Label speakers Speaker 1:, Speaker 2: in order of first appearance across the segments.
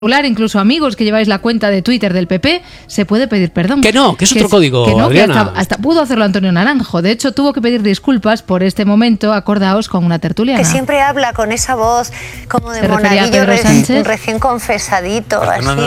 Speaker 1: incluso amigos que lleváis la cuenta de Twitter del PP, se puede pedir perdón.
Speaker 2: Que no, que es otro código,
Speaker 1: que no,
Speaker 2: Adriana.
Speaker 1: Que hasta pudo hacerlo Antonio Naranjo. De hecho, tuvo que pedir disculpas por este momento, acordaos, con una tertuliana.
Speaker 3: Que siempre habla con esa voz como de monaguillo recién confesadito, así, como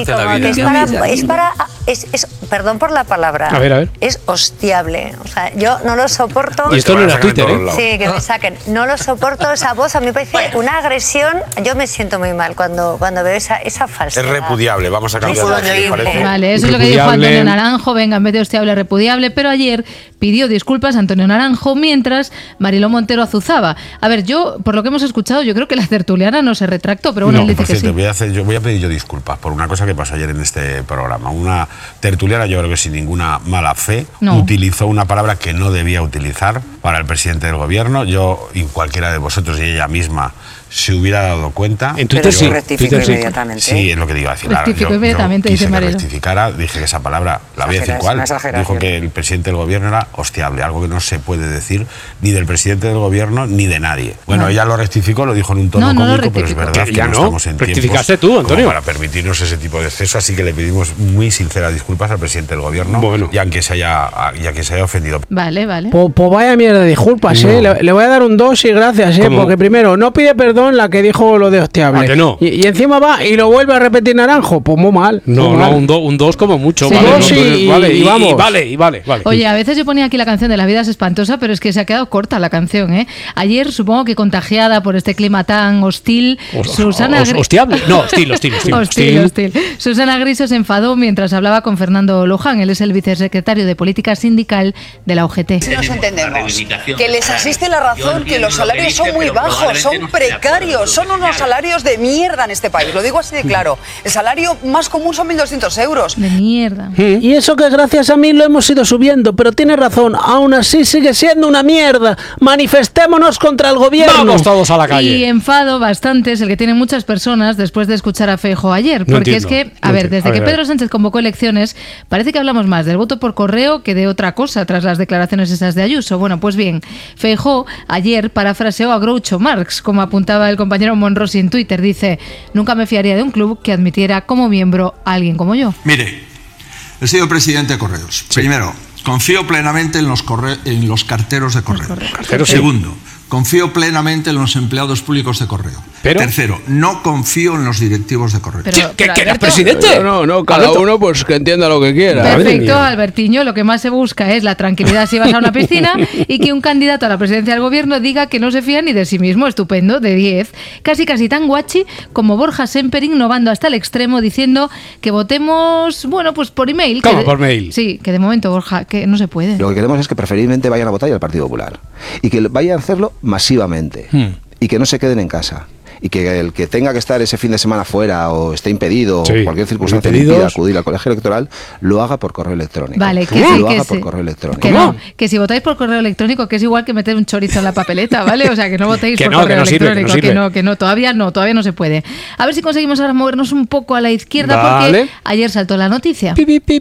Speaker 3: que perdón por la palabra,
Speaker 2: a ver.
Speaker 3: es hostiable. O sea, yo no lo soporto.
Speaker 2: Y esto no era Twitter, ¿eh?
Speaker 3: Sí, que me saquen. No lo soporto, esa voz a mí me parece una agresión. Yo me siento muy mal cuando veo esa falsedad.
Speaker 4: Es repudiable, vamos a cambiarlo.
Speaker 1: Vale, eso es lo que dijo Antonio Naranjo. Venga, en vez de hostiable, repudiable. Pero ayer pidió disculpas a Antonio Naranjo mientras Mariló Montero azuzaba. A ver, yo, por lo que hemos escuchado, yo creo que la tertuliana no se retractó, pero bueno, él dice que sí.
Speaker 4: Voy a pedir yo disculpas por una cosa que pasó ayer en este programa. Una tertuliana, yo creo que sin ninguna mala fe, utilizó una palabra que no debía utilizar para el presidente del gobierno. Yo y cualquiera de vosotros y ella misma se hubiera dado cuenta.
Speaker 2: En Twitter sí.
Speaker 3: Rectificó inmediatamente.
Speaker 4: Sí, es lo que digo.
Speaker 1: Rectificó inmediatamente,
Speaker 4: dice
Speaker 1: Mariló.
Speaker 4: Rectificara, dije que esa palabra, la voy a decir cuál. Dijo que el presidente del gobierno era hostiable, algo que no se puede decir ni del presidente del gobierno ni de nadie. Bueno, ella lo rectificó, lo dijo en un tono cómico, pero es verdad que no estamos en tiempos.
Speaker 2: Rectificaste tú, Antonio.
Speaker 4: Para permitirnos ese tipo de exceso, así que le pedimos muy sinceras disculpas al presidente del gobierno, y aunque se haya ofendido.
Speaker 1: Vale.
Speaker 5: Pues vaya mierda de disculpas, le voy a dar un 2 y gracias, porque primero no pide perdón la que dijo lo de hostiable.
Speaker 2: ¿A que no?
Speaker 5: Y encima va y lo vuelve a repetir Naranjo, pues muy mal.
Speaker 2: No, un 2 como mucho.
Speaker 1: Sí.
Speaker 2: Vale,
Speaker 5: y vamos.
Speaker 2: Vale.
Speaker 1: Oye, a veces yo ponía aquí la canción de La vida es espantosa, pero es que se ha quedado corta la canción, ¿eh? Ayer, supongo que contagiada por este clima tan hostil, Susana...
Speaker 2: ¿Hostiable? No, hostil.
Speaker 1: Hostil. Susana Griso se enfadó mientras hablaba con Fernando Luján. Él es el vicesecretario de Política Sindical de la UGT.
Speaker 6: Si nos entendemos, que les asiste la razón, que los salarios son muy bajos, son precarios, son unos salarios de mierda en este país, lo digo así de claro. El salario más común son 1.200 euros.
Speaker 1: De mierda.
Speaker 5: Y eso que gracias a mí lo hemos ido subiendo, pero tiene razón, aún así sigue siendo una mierda. Manifestémonos contra el gobierno.
Speaker 2: Vamos todos a la calle.
Speaker 1: Y enfado bastante es el que tienen muchas personas después de escuchar a Feijóo ayer, porque es que, desde que Pedro Sánchez convocó elecciones, parece que hablamos más del voto por correo que de otra cosa tras las declaraciones esas de Ayuso. Bueno, pues bien, Feijóo ayer parafraseó a Groucho Marx, como apuntaba el compañero Monrosi en Twitter. Dice: nunca me fiaría de un club que admitiera como miembro a alguien como yo.
Speaker 7: Mire, he sido presidente de Correos. Primero, confío plenamente en los carteros de correo. Segundo, confío plenamente en los empleados públicos de correo. Tercero, no confío en los directivos de correo.
Speaker 2: ¿Qué eres presidente?
Speaker 5: No, cada uno pues que entienda lo que quiera.
Speaker 1: Perfecto, Albertiño. Lo que más se busca es la tranquilidad si vas a una piscina y que un candidato a la presidencia del gobierno diga que no se fía ni de sí mismo. Estupendo, de 10. Casi tan guachi como Borja Semper, innovando hasta el extremo, diciendo que votemos, pues por email.
Speaker 2: ¿Cómo por mail?
Speaker 1: Sí, que de momento, Borja, que no se puede.
Speaker 8: Lo que queremos es que preferiblemente vayan a votar al Partido Popular y que vayan a hacerlo masivamente y que no se queden en casa. Y que el que tenga que estar ese fin de semana fuera o esté impedido o cualquier circunstancia le impida acudir al colegio electoral, lo haga por correo electrónico.
Speaker 1: Vale,
Speaker 8: por correo electrónico.
Speaker 1: Que si votáis por correo electrónico, que es igual que meter un chorizo en la papeleta, ¿vale? O sea, que no votéis por correo electrónico, que no, todavía no se puede. A ver si conseguimos ahora movernos un poco a la izquierda, porque ayer saltó la noticia.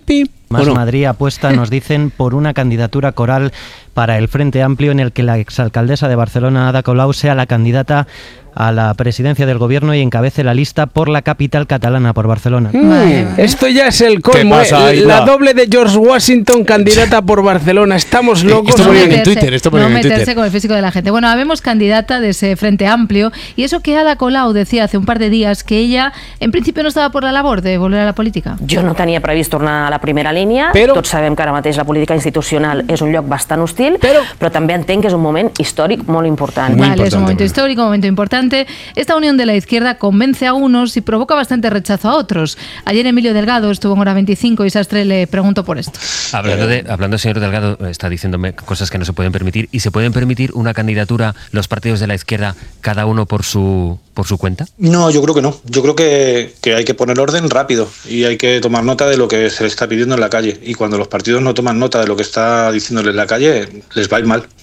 Speaker 9: Más Madrid apuesta, nos dicen, por una candidatura coral para el Frente Amplio en el que la exalcaldesa de Barcelona, Ada Colau, sea la candidata a la presidencia del gobierno y encabece la lista por la capital catalana, por Barcelona.
Speaker 5: Esto ya es el colmo, la doble de George Washington candidata por Barcelona. Estamos locos.
Speaker 2: Esto ponían en Twitter.
Speaker 1: No meterse con el físico de la gente. Bueno, habemos candidata de ese Frente Amplio, y eso que Ada Colau decía hace un par de días que ella en principio no estaba por la labor de volver a la política.
Speaker 10: Jo no tenia previst tornar a la primera línia, tots sabem que ara mateix la política institucional és un lloc bastant hostil, però també entenc que és un moment històric molt important.
Speaker 1: Es un momento histórico, un momento importante. Esta unión de la izquierda convence a unos y provoca bastante rechazo a otros. Ayer Emilio Delgado estuvo en Hora 25 y Sastre le preguntó por esto.
Speaker 11: Hablando, señor Delgado, está diciéndome cosas que no se pueden permitir. ¿Y se pueden permitir una candidatura los partidos de la izquierda, cada uno por su cuenta?
Speaker 12: No, yo creo que no. Yo creo que hay que poner orden rápido y hay que tomar nota de lo que se le está pidiendo en la calle. Y cuando los partidos no toman nota de lo que está diciéndole en la calle, les va a ir mal.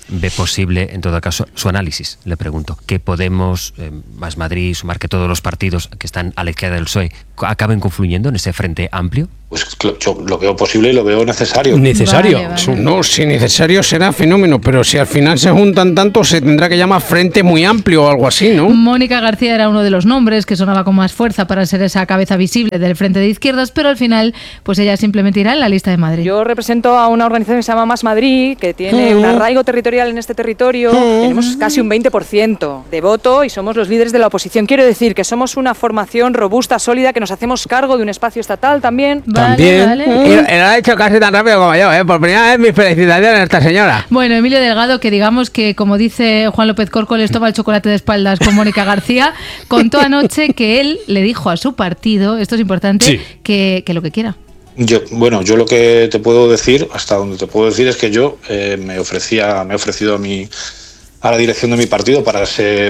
Speaker 11: ve posible, en todo caso, su análisis, le pregunto, que Podemos, Más Madrid, Sumar, que todos los partidos que están a la izquierda del PSOE acaben confluyendo en ese frente amplio?
Speaker 12: Pues yo lo veo posible y lo veo necesario.
Speaker 2: ¿Necesario?
Speaker 5: Vale. No, si necesario será fenómeno, pero si al final se juntan tanto, se tendrá que llamar Frente Muy Amplio o algo así, ¿no?
Speaker 1: Mónica García era uno de los nombres que sonaba con más fuerza para ser esa cabeza visible del Frente de Izquierdas, pero al final, pues ella simplemente irá en la lista de Madrid.
Speaker 13: Yo represento a una organización que se llama Más Madrid, que tiene un arraigo territorial en este territorio. Tenemos casi un 20% de voto y somos los líderes de la oposición. Quiero decir que somos una formación robusta, sólida, que nos hacemos cargo de un espacio estatal también.
Speaker 5: Vale. Y lo ha hecho casi tan rápido como yo, ¿eh? Por primera vez mis felicitaciones a esta señora.
Speaker 1: Bueno, Emilio Delgado, que digamos que, como dice Juan López Córcoles, toma el chocolate de espaldas con Mónica García, contó anoche que él le dijo a su partido, esto es importante, sí, que lo que quiera.
Speaker 12: Yo lo que te puedo decir, hasta donde te puedo decir, es que yo me he ofrecido a la dirección de mi partido para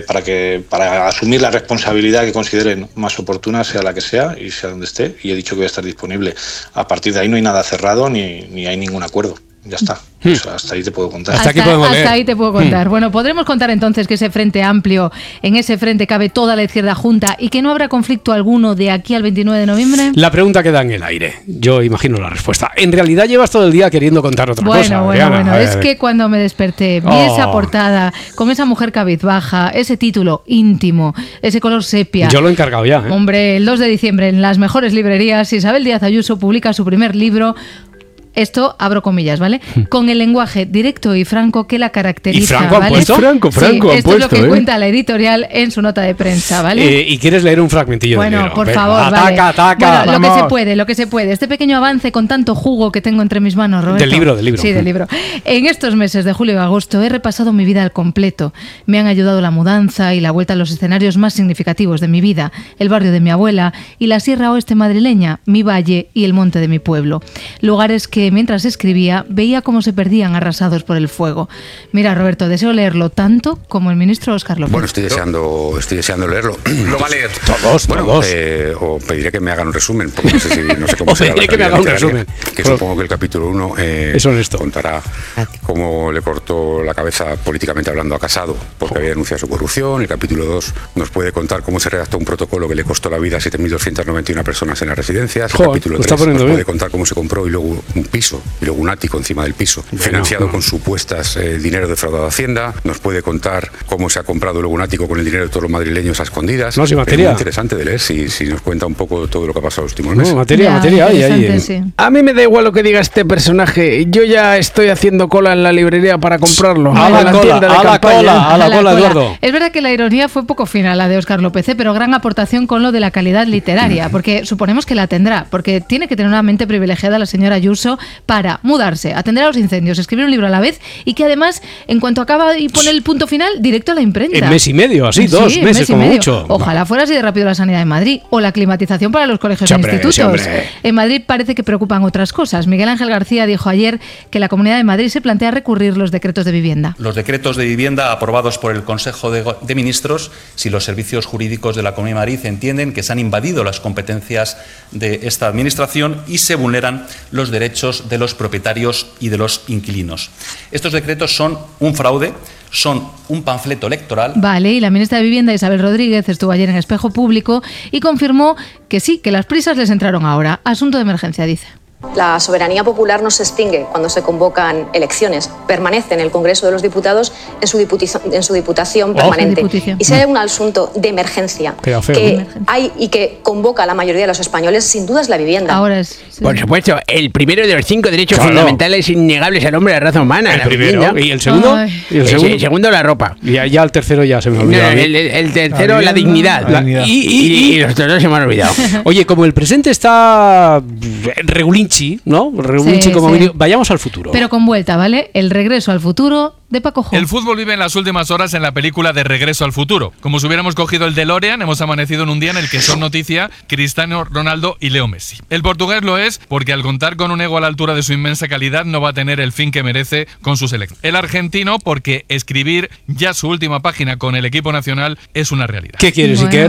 Speaker 12: asumir la responsabilidad que consideren más oportuna, sea la que sea y sea donde esté, y he dicho que voy a estar disponible. A partir de ahí no hay nada cerrado ni hay ningún acuerdo. Ya está. O sea, hasta ahí te puedo contar.
Speaker 1: Hasta ahí te puedo contar. Bueno, podremos contar entonces que ese frente amplio, en ese frente cabe toda la izquierda junta y que no habrá conflicto alguno de aquí al 29 de noviembre.
Speaker 2: La pregunta queda en el aire. Yo imagino la respuesta. En realidad llevas todo el día queriendo contar otra cosa.
Speaker 1: Bueno. Es que cuando me desperté, vi esa portada con esa mujer cabizbaja, ese título íntimo, ese color sepia.
Speaker 2: Yo lo he encargado ya.
Speaker 1: Hombre, el 2 de diciembre en las mejores librerías, Isabel Díaz Ayuso publica su primer libro. Esto, abro comillas, ¿vale? Con el lenguaje directo y franco que la caracteriza.
Speaker 2: ¿Y Franco
Speaker 1: ¿vale?
Speaker 2: han puesto?
Speaker 5: Franco
Speaker 1: sí,
Speaker 5: han
Speaker 1: esto
Speaker 5: puesto,
Speaker 1: es lo que cuenta la editorial en su nota de prensa, ¿vale?
Speaker 2: ¿Y quieres leer un fragmentillo del libro?
Speaker 1: Bueno, por favor,
Speaker 2: ataca.
Speaker 1: Bueno, lo que se puede. Este pequeño avance con tanto jugo que tengo entre mis manos, Roberto.
Speaker 2: Del libro.
Speaker 1: Sí, del libro. En estos meses de julio y agosto he repasado mi vida al completo. Me han ayudado la mudanza y la vuelta a los escenarios más significativos de mi vida, el barrio de mi abuela y la Sierra Oeste madrileña, mi valle y el monte de mi pueblo. Lugares que, mientras escribía, veía cómo se perdían arrasados por el fuego. Mira, Roberto, deseo leerlo tanto como el ministro Óscar López.
Speaker 14: Bueno, estoy deseando leerlo.
Speaker 2: ¿Lo va a leer? Todos.
Speaker 14: O pediré que me hagan un resumen, porque no sé cómo será.
Speaker 2: Pediré que me haga un resumen.
Speaker 14: Que supongo que el capítulo 1 contará cómo le cortó la cabeza políticamente hablando a Casado, porque había denunciado su corrupción. El capítulo 2 nos puede contar cómo se redactó un protocolo que le costó la vida a 7.291 personas en las residencias. El capítulo 3 nos puede contar cómo se compró y luego un piso, y luego un ático encima del piso, financiado con supuestas dinero defraudado a Hacienda. Nos puede contar cómo se ha comprado luego un ático con el dinero de todos los madrileños a escondidas.
Speaker 2: No, sí, materia.
Speaker 14: Es muy interesante de leer si nos cuenta un poco todo lo que ha pasado los últimos meses.
Speaker 2: Materia.
Speaker 1: Sí.
Speaker 5: A mí me da igual lo que diga este personaje. Yo ya estoy haciendo cola en la librería para comprarlo.
Speaker 2: A la cola, Eduardo.
Speaker 1: Es verdad que la ironía fue poco fina, la de Óscar López, pero gran aportación con lo de la calidad literaria, porque suponemos que la tendrá, porque tiene que tener una mente privilegiada la señora Ayuso para mudarse, atender a los incendios, escribir un libro a la vez y que además, en cuanto acaba y pone el punto final, directo a la imprenta.
Speaker 2: En mes y medio, así, 2 meses como mucho.
Speaker 1: Ojalá fuera así de rápido la sanidad en Madrid o la climatización para los colegios e institutos. En Madrid parece que preocupan otras cosas. Miguel Ángel García dijo ayer que la Comunidad de Madrid se plantea recurrir los decretos de vivienda.
Speaker 15: Los decretos de vivienda aprobados por el Consejo de Ministros, si los servicios jurídicos de la Comunidad de Madrid entienden que se han invadido las competencias de esta administración y se vulneran los derechos de los propietarios y de los inquilinos. Estos decretos son un fraude, son un panfleto electoral.
Speaker 1: Vale, y la ministra de Vivienda, Isabel Rodríguez, estuvo ayer en Espejo Público y confirmó que sí, que las prisas les entraron ahora. Asunto de emergencia, dice.
Speaker 16: La soberanía popular no se extingue cuando se convocan elecciones, permanece en el Congreso de los Diputados en su diputación permanente. Y si hay un asunto de emergencia que hay y que convoca a la mayoría de los españoles, sin duda es la vivienda.
Speaker 1: Ahora es. Sí.
Speaker 5: Por supuesto, el primero de los 5 derechos fundamentales innegables al hombre de la raza humana.
Speaker 2: El primero. ¿Y el segundo?
Speaker 5: El segundo, la ropa.
Speaker 2: Y ya el tercero ya se me olvidó.
Speaker 5: El tercero, la dignidad. Y los otros se me han olvidado.
Speaker 2: Oye, como el presente está regulín, ¿no? Vayamos al futuro.
Speaker 1: Pero con vuelta, ¿vale? El regreso al futuro de Paco Jo.
Speaker 17: El fútbol vive en las últimas horas en la película de Regreso al Futuro. Como si hubiéramos cogido el DeLorean, hemos amanecido en un día en el que son noticia Cristiano Ronaldo y Leo Messi. El portugués lo es porque al contar con un ego a la altura de su inmensa calidad no va a tener el fin que merece con su selección. El argentino porque escribir ya su última página con el equipo nacional es una realidad.
Speaker 2: ¿Qué quieres, Iker?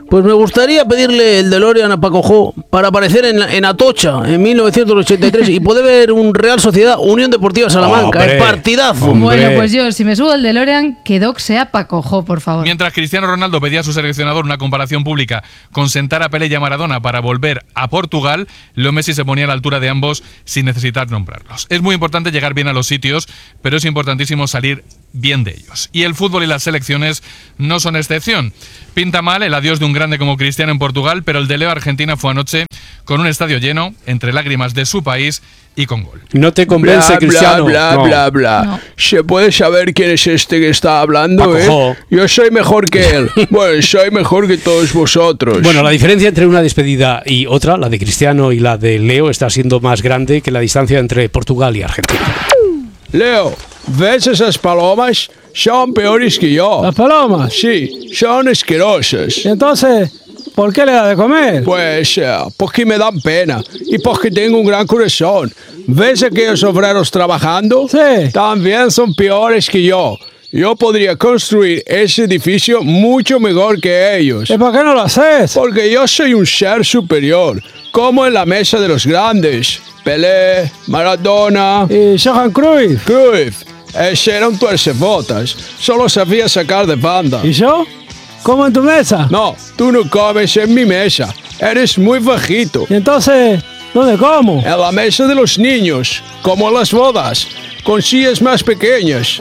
Speaker 5: Pues me gustaría pedirle el DeLorean a Paco para aparecer en Atocha en 1983 y poder ver un Real Sociedad Unión Deportiva Salamanca. ¡El partidazo!
Speaker 1: Bueno, pues yo, si me subo el DeLorean, que Doc sea Paco, por favor.
Speaker 17: Mientras Cristiano Ronaldo pedía a su seleccionador una comparación pública con sentar a Pelé y a Maradona para volver a Portugal, Leo Messi se ponía a la altura de ambos sin necesitar nombrarlos. Es muy importante llegar bien a los sitios, pero es importantísimo salir bien de ellos. Y el fútbol y las selecciones no son excepción. Pinta mal el adiós de un grande como Cristiano en Portugal, pero el de Leo Argentina fue anoche con un estadio lleno, entre lágrimas de su país y con gol.
Speaker 2: No te convence, Cristiano.
Speaker 5: Bla. ¿Se puede saber quién es este que está hablando? Yo soy mejor que él. Bueno, soy mejor que todos vosotros.
Speaker 2: Bueno, la diferencia entre una despedida y otra, la de Cristiano y la de Leo, está siendo más grande que la distancia entre Portugal y Argentina.
Speaker 5: Leo, ¿ves esas palomas? Son peores que yo.
Speaker 18: ¿Las palomas?
Speaker 5: Sí, son asquerosas.
Speaker 18: ¿Y entonces por qué le da de comer?
Speaker 5: Pues porque me dan pena y porque tengo un gran corazón. ¿Ves aquellos obreros trabajando?
Speaker 18: Sí.
Speaker 5: También son peores que yo. Yo podría construir ese edificio mucho mejor que ellos.
Speaker 18: ¿Y por qué no lo haces?
Speaker 5: Porque yo soy un ser superior, como en la mesa de los grandes. Pelé, Maradona...
Speaker 18: ¿Y Johan Cruyff?
Speaker 5: Cruyff. Ese era un tuercebotas. Solo sabía sacar de banda.
Speaker 18: ¿Y yo? ¿Como en tu mesa?
Speaker 5: No, tú no comes en mi mesa. Eres muy bajito.
Speaker 18: ¿Y entonces dónde como?
Speaker 5: En la mesa de los niños, como en las bodas, con sillas más pequeñas.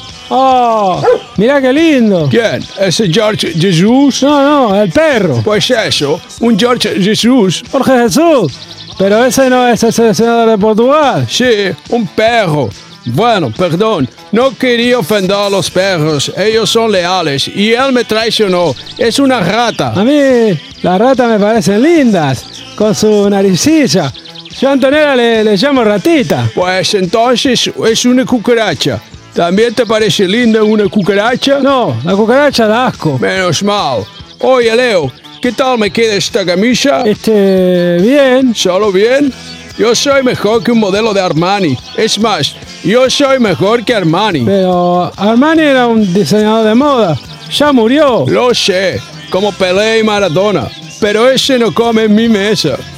Speaker 18: ¡Oh! ¡Mira qué lindo!
Speaker 5: ¿Quién? ¿Ese George Jesús?
Speaker 18: No, el perro.
Speaker 5: Pues eso, un George Jesús.
Speaker 18: Jorge Jesús. Pero ese no es el seleccionador de Portugal.
Speaker 5: Sí, un perro. Bueno, perdón, no quería ofender a los perros, ellos son leales y él me traicionó, es una rata.
Speaker 18: A mí las ratas me parecen lindas, con su naricilla. Yo a Antonella le llamo ratita.
Speaker 5: Pues entonces es una cucaracha. ¿También te parece linda una cucaracha?
Speaker 18: No, la cucaracha da asco.
Speaker 5: Menos mal. Oye, Leo, ¿qué tal me queda esta camisa?
Speaker 18: Bien.
Speaker 5: ¿Solo bien? Yo soy mejor que un modelo de Armani. Es más, yo soy mejor que Armani.
Speaker 18: Pero Armani era un diseñador de moda. Ya murió.
Speaker 5: Lo sé, como Pelé y Maradona. Pero ese no come en mi mesa.